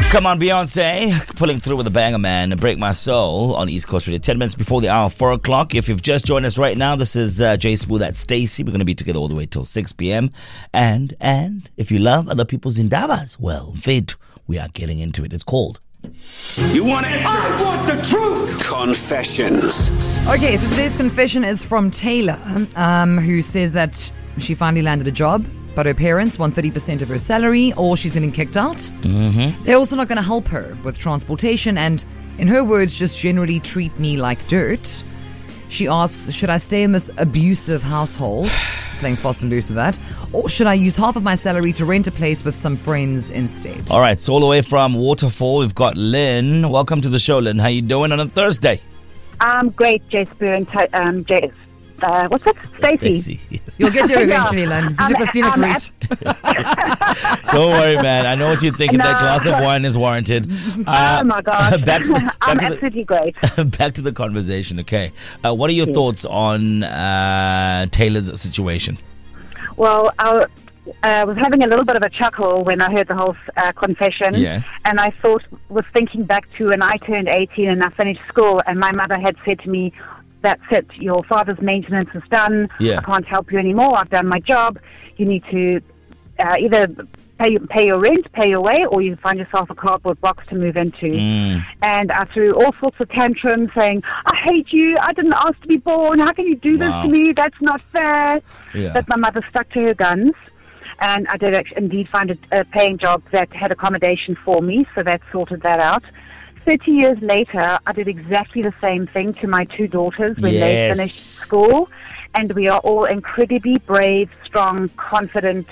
Come on, Beyonce, pulling through with a banger, man. Break My Soul on East Coast Radio. 10 minutes before the hour, 4 o'clock. If you've just joined us right now, this is Jay Smooth at Stacey. We're going to be together all the way till 6 p.m. And if you love other people's indabas, well, fit, we are getting into it. It's called You Want Answers? I Want the Truth. Confessions. Okay, so today's confession is from Taylor, who says that she finally landed a job, but her parents want 30% of her salary or she's getting kicked out. Mm-hmm. They're also not going to help her with transportation and, in her words, just generally treat me like dirt. She asks, should I stay in this abusive household, playing fast and loose with that, or should I use half of my salary to rent a place with some friends instead? All right, so all the way from Waterfall, we've got Lynn. Welcome to the show, Lynn. How you doing on a Thursday? Great, Jasper and Jay. What's that? Stacey. Yes. You'll get there eventually, Lynn. Don't worry, man. I know what you're thinking. That glass of wine is warranted. Oh, my gosh. I'm absolutely great. Back to the conversation, okay. What are your thoughts on Taylor's situation? Well, I was having a little bit of a chuckle when I heard the whole confession. Yeah. And I was thinking back to when I turned 18 and I finished school, and my mother had said to me, that's it, your father's maintenance is done. Yeah. I can't help you anymore. I've done my job. You need to either pay your rent, pay your way, or you find yourself a cardboard box to move into. And I threw all sorts of tantrums saying, I hate you. I didn't ask to be born. How can you do this to me? That's not fair. Yeah. But my mother stuck to her guns. And I did indeed find a paying job that had accommodation for me, so that sorted that out. 30 years later, I did exactly the same thing to my two daughters when they finished school. And we are all incredibly brave, strong, confident,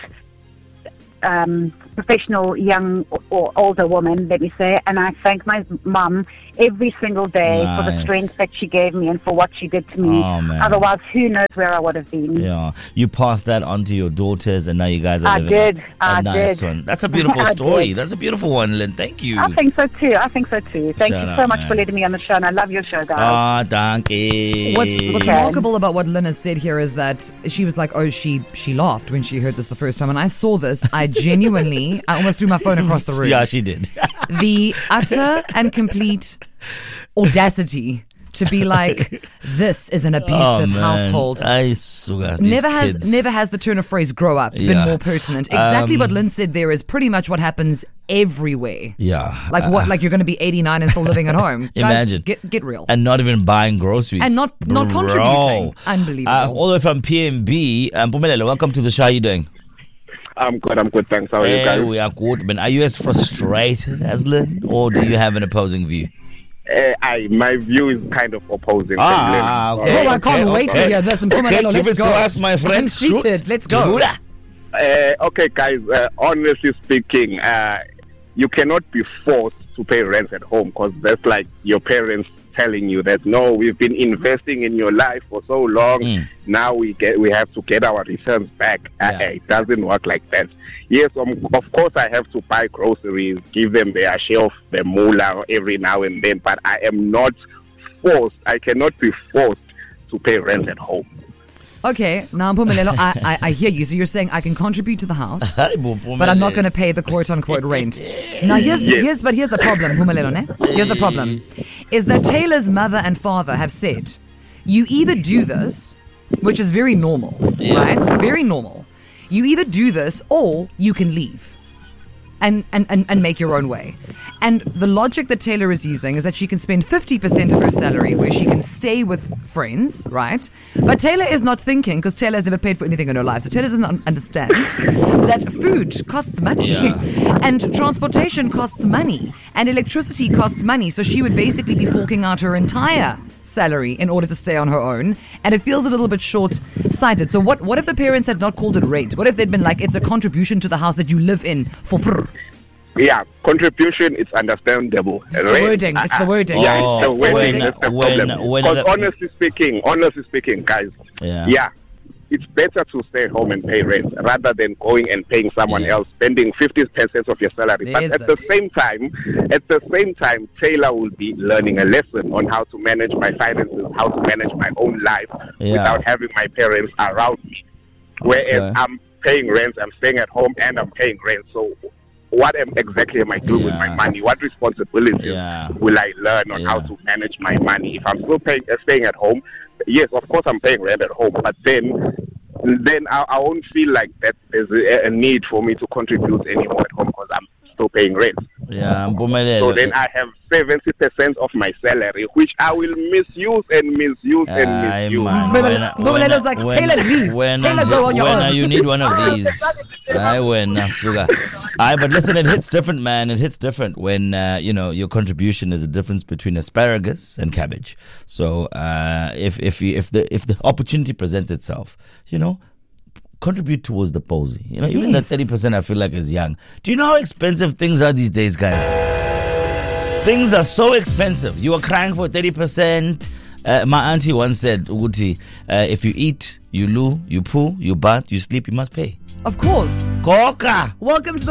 professional, young or older woman, let me say. And I thank my mum every single day for the strength that she gave me and for what she did to me. Oh, man. Otherwise, who knows where I would have been. Yeah, you passed that on to your daughters, and now you guys are living a nice one. That's a beautiful story. That's a beautiful one, Lynn. Thank you. I think so too. Thank you so much for letting me on the show, and I love your show, guys. Thank you. What's remarkable about what Lynn has said here is that she was like, oh, she laughed when she heard this the first time. And I saw this, I almost threw my phone across the room. Yeah, she did. The utter and complete audacity to be like, this is an abusive household. Never has the turn of phrase grow up been more pertinent. Exactly what Lynn said there is pretty much what happens everywhere. Yeah. Like you're going to be 89 and still living at home. Imagine. Guys, get real. And not even buying groceries. And not contributing. Unbelievable. All the way from PMB, Mpumelelo, welcome to the show. How are you doing? I'm good, thanks. How are you guys? We are good, man. Are you as frustrated as Lynn, or do you have an opposing view? My view is kind of opposing. Okay. Oh, I can't wait to hear this. Give it to us, my friend. I'm seated. Let's go. Okay, guys, honestly speaking, you cannot be forced to pay rent at home because that's like your parents telling you that, no, we've been investing in your life for so long. Now we have to get our returns back. It doesn't work like that. Yes, of course I have to buy groceries, give them their share of the moolah every now and then, but I am not forced. I cannot be forced to pay rent at home. Okay, now Mpumelelo, I hear you. So you're saying I can contribute to the house, but I'm not going to pay the quote-unquote rent. Now here's the problem, Mpumelelo, ne? Here's the problem, is that Taylor's mother and father have said, you either do this, which is very normal, right? Very normal. You either do this or you can leave and make your own way. And the logic that Taylor is using is that she can spend 50% of her salary where she can stay with friends, right? But Taylor is not thinking, because Taylor has never paid for anything in her life, so Taylor doesn't understand that food costs money and transportation costs money and electricity costs money. So she would basically be forking out her entire salary in order to stay on her own, and it feels a little bit short-sighted. So what if the parents had not called it rent? What if they'd been like, it's a contribution to the house that you live in for free? Yeah, contribution, it's understandable. It's the wording. It's the wording. Yeah, it's the wording. That's the problem. Because honestly speaking, guys, it's better to stay home and pay rent rather than going and paying someone else, spending 50% of your salary. But at the same time, Taylor will be learning a lesson on how to manage my finances, how to manage my own life without having my parents around me. Whereas I'm paying rent, I'm staying at home, and I'm paying rent. So what exactly am I doing with my money? What responsibilities will I learn on how to manage my money? If I'm still staying at home, yes, of course I'm paying rent at home, but then I won't feel like that there's a need for me to contribute anymore at home because I'm still paying rent. Yeah, so then I have 70% of my salary, which I will misuse and misuse and misuse. Mpumelelo like, Taylor, leave. Taylor, go on your own. You need one of these. But listen, it hits different, man. It hits different when your contribution is the difference between asparagus and cabbage. So if the opportunity presents itself, contribute towards the posy. Even that 30% I feel like is young. Do you know how expensive things are these days, guys? Things are so expensive. You are crying for 30%. My auntie once said, Uguti, if you eat, you loo, you poo, you bath, you sleep, you must pay. Of course. Coca. Welcome to the